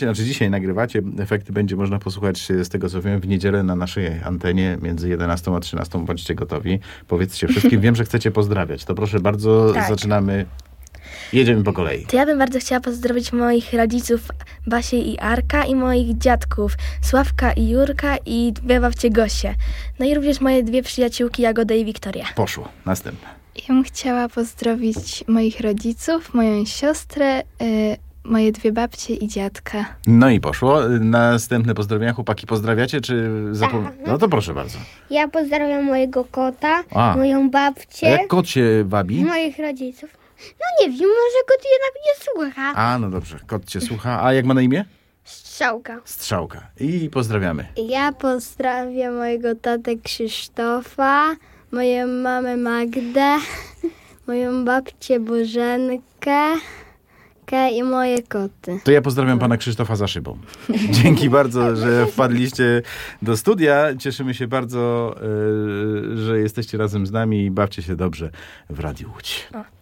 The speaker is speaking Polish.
Znaczy dzisiaj nagrywacie, efekty będzie można posłuchać z tego, co wiem, w niedzielę na naszej antenie między 11 a 13. Bądźcie gotowi. Powiedzcie wszystkim. Wiem, że chcecie pozdrawiać. To proszę bardzo, Tak. Zaczynamy. Jedziemy po kolei. To ja bym bardzo chciała pozdrowić moich rodziców Basię i Arka i moich dziadków Sławka i Jurka i dwie babcie Gosie. No i również moje dwie przyjaciółki Jagodę i Wiktorię. Poszło. Następne. Ja bym chciała pozdrowić moich rodziców, moją siostrę, moje dwie babcie i dziadka. No i poszło. Następne pozdrowienia. Chłopaki, pozdrawiacie, czy No to proszę bardzo. Ja pozdrawiam mojego kota, A. moją A babcię, jak kot się wabi? moich rodziców. No nie wiem, może kot jednak nie słucha. A, no dobrze. Kot cię słucha. A jak ma na imię? Strzałka. Strzałka. I pozdrawiamy. Ja pozdrawiam mojego tatę Krzysztofa, moją mamę Magdę, moją babcię Bożenkę i moje koty. To ja pozdrawiam pana Krzysztofa za szybą. Dzięki bardzo, że wpadliście do studia. Cieszymy się bardzo, że jesteście razem z nami i bawcie się dobrze w Radiu Łódź.